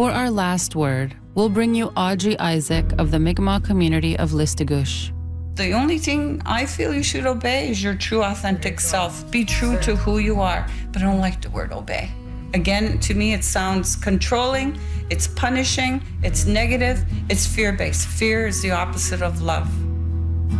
For our last word, we'll bring you Audrey Isaac of the Mi'kmaq community of Listugush. The only thing I feel you should obey is your true, authentic self. Be true to who you are, but I don't like the word obey. Again, to me, it sounds controlling, it's punishing, it's negative, it's fear-based. Fear is the opposite of love.